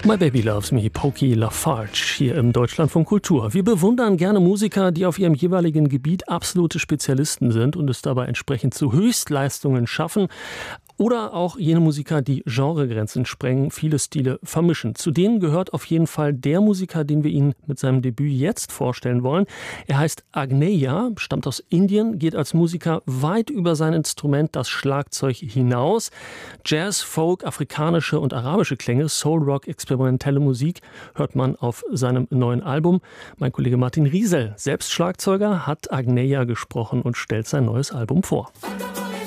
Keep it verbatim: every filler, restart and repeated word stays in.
My Baby Loves Me, Pokey Lafarge, hier im Deutschlandfunk Kultur. Wir bewundern gerne Musiker, die auf ihrem jeweiligen Gebiet absolute Spezialisten sind und es dabei entsprechend zu Höchstleistungen schaffen. Oder auch jene Musiker, die Genregrenzen sprengen, viele Stile vermischen. Zu denen gehört auf jeden Fall der Musiker, den wir Ihnen mit seinem Debüt jetzt vorstellen wollen. Er heißt Agneya, stammt aus Indien, geht als Musiker weit über sein Instrument, das Schlagzeug, hinaus. Jazz, Folk, afrikanische und arabische Klänge, Soul, Rock, experimentelle Musik hört man auf seinem neuen Album. Mein Kollege Martin Riesel, selbst Schlagzeuger, hat Agneya gesprochen und stellt sein neues Album vor.